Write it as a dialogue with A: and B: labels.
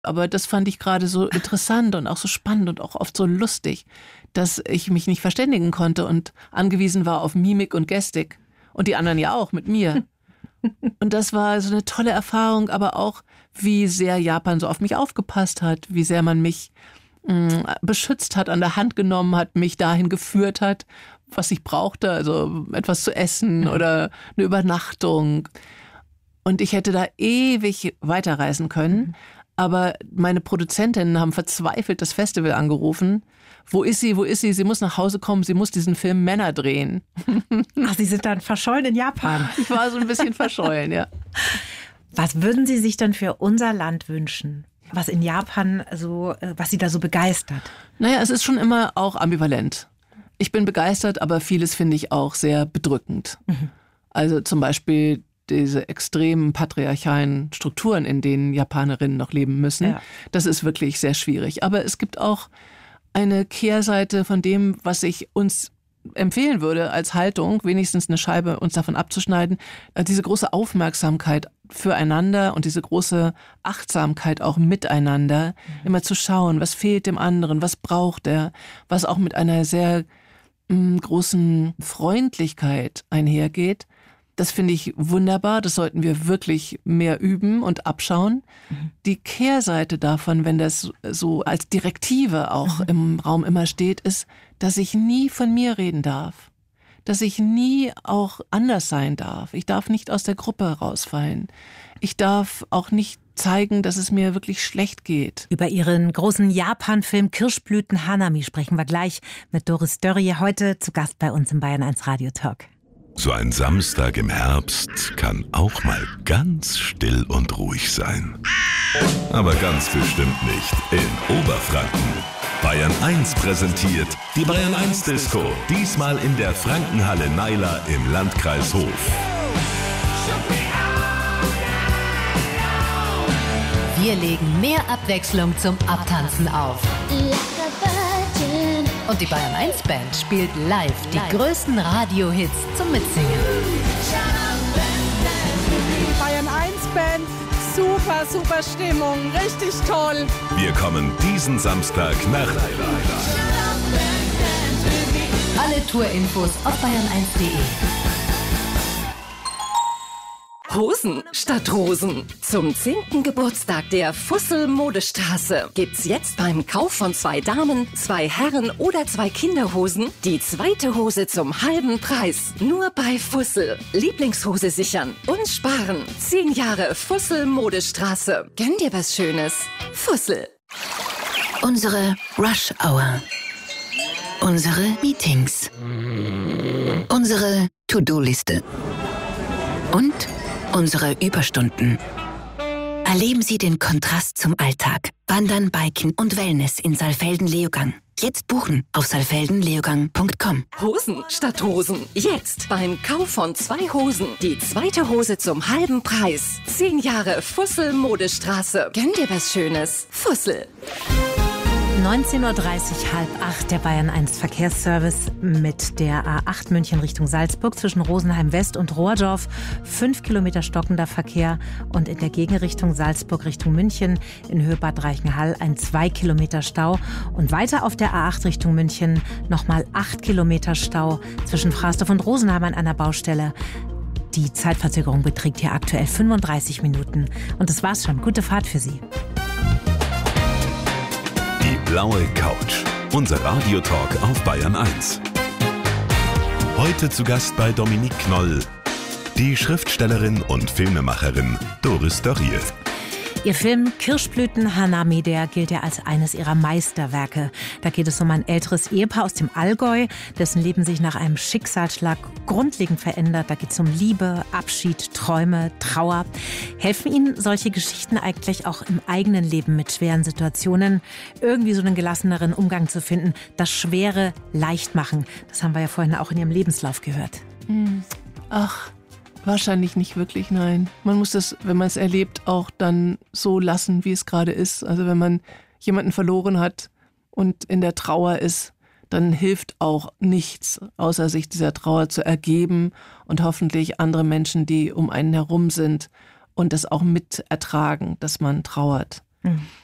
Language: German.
A: Aber das fand ich gerade so interessant und auch so spannend und auch oft so lustig, dass ich mich nicht verständigen konnte und angewiesen war auf Mimik und Gestik. Und die anderen ja auch mit mir. Und das war so eine tolle Erfahrung, aber auch, wie sehr Japan so auf mich aufgepasst hat, wie sehr man mich beschützt hat, an der Hand genommen hat, mich dahin geführt hat, was ich brauchte, also etwas zu essen oder eine Übernachtung. Und ich hätte da ewig weiterreisen können, aber meine Produzentinnen haben verzweifelt das Festival angerufen. Wo ist sie? Wo ist sie? Sie muss nach Hause kommen, sie muss diesen Film Männer drehen.
B: Ach, Sie sind dann verschollen in Japan.
A: Ich war so ein bisschen verschollen, ja.
B: Was würden Sie sich denn für unser Land wünschen? Was in Japan so, was Sie da so begeistert?
A: Naja, es ist schon immer auch ambivalent. Ich bin begeistert, aber vieles finde ich auch sehr bedrückend. Also zum Beispiel diese extremen patriarchalen Strukturen, in denen Japanerinnen noch leben müssen. Ja. Das ist wirklich sehr schwierig. Aber es gibt auch eine Kehrseite von dem, was ich uns empfehlen würde als Haltung, wenigstens eine Scheibe uns davon abzuschneiden, diese große Aufmerksamkeit füreinander und diese große Achtsamkeit auch miteinander, immer zu schauen, was fehlt dem anderen, was braucht er, was auch mit einer sehr großen Freundlichkeit einhergeht. Das finde ich wunderbar, das sollten wir wirklich mehr üben und abschauen. Die Kehrseite davon, wenn das so als Direktive auch im Raum immer steht, ist, dass ich nie von mir reden darf. Dass ich nie auch anders sein darf. Ich darf nicht aus der Gruppe rausfallen. Ich darf auch nicht zeigen, dass es mir wirklich schlecht geht.
B: Über Ihren großen Japan-Film Kirschblüten Hanami sprechen wir gleich mit Doris Dörrie, heute zu Gast bei uns im Bayern 1 Radio Talk.
C: So ein Samstag im Herbst kann auch mal ganz still und ruhig sein. Aber ganz bestimmt nicht in Oberfranken. Bayern 1 präsentiert die Bayern 1 Disco. Diesmal in der Frankenhalle Naila im Landkreis Hof.
D: Wir legen mehr Abwechslung zum Abtanzen auf. Und die Bayern 1 Band spielt live die größten Radiohits zum Mitsingen.
E: Bayern 1 Band, super, super Stimmung, richtig toll.
C: Wir kommen diesen Samstag nach Naila.
D: Alle Tourinfos auf bayern1.de.
F: Hosen statt Rosen. Zum 10. Geburtstag der Fussel Modestraße gibt's jetzt beim Kauf von 2 Damen, 2 Herren oder 2 Kinderhosen die zweite Hose zum halben Preis. Nur bei Fussel. Lieblingshose sichern und sparen. 10 Jahre Fussel Modestraße. Gönn dir was Schönes. Fussel.
G: Unsere Rush Hour. Unsere Meetings. Unsere To-Do-Liste. Und unsere Überstunden. Erleben Sie den Kontrast zum Alltag. Wandern, Biken und Wellness in Saalfelden-Leogang. Jetzt buchen auf saalfeldenleogang.com.
F: Hosen statt Rosen. Jetzt beim Kauf von 2 Hosen die zweite Hose zum halben Preis. 10 Jahre Fussel Modestraße. Gönn dir was Schönes. Fussel.
B: 19.30 Uhr, 7:30, der Bayern 1 Verkehrsservice mit der A8 München Richtung Salzburg zwischen Rosenheim West und Rohrdorf. 5 Kilometer stockender Verkehr und in der Gegenrichtung Salzburg Richtung München in Höhe Bad Reichenhall ein 2 Kilometer Stau. Und weiter auf der A8 Richtung München nochmal 8 Kilometer Stau zwischen Frasdorf und Rosenheim an einer Baustelle. Die Zeitverzögerung beträgt hier aktuell 35 Minuten. Und das war's schon. Gute Fahrt für Sie.
C: Die blaue Couch. Unser Radiotalk auf Bayern 1. Heute zu Gast bei Dominique Knoll, die Schriftstellerin und Filmemacherin Doris Dörrie.
B: Ihr Film Kirschblüten Hanami, der gilt ja als eines ihrer Meisterwerke. Da geht es um ein älteres Ehepaar aus dem Allgäu, dessen Leben sich nach einem Schicksalsschlag grundlegend verändert. Da geht es um Liebe, Abschied, Träume, Trauer. Helfen Ihnen solche Geschichten eigentlich auch im eigenen Leben mit schweren Situationen, irgendwie so einen gelasseneren Umgang zu finden, das Schwere leicht machen? Das haben wir ja vorhin auch in Ihrem Lebenslauf gehört.
A: Ach, wahrscheinlich nicht wirklich, nein. Man muss das, wenn man es erlebt, auch dann so lassen, wie es gerade ist. Also wenn man jemanden verloren hat und in der Trauer ist, dann hilft auch nichts, außer sich dieser Trauer zu ergeben und hoffentlich andere Menschen, die um einen herum sind und das auch mit ertragen, dass man trauert.